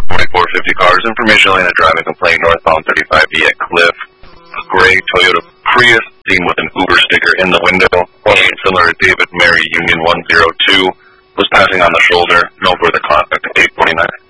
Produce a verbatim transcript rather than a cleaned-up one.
forty-four fifty cars. Information lane, a driving complaint northbound thirty-five B at Cliff. A gray Toyota Prius seen with an Uber sticker in the window. Similar to David Mary Union one zero two. Was passing on the shoulder. No further contact. eight forty-nine.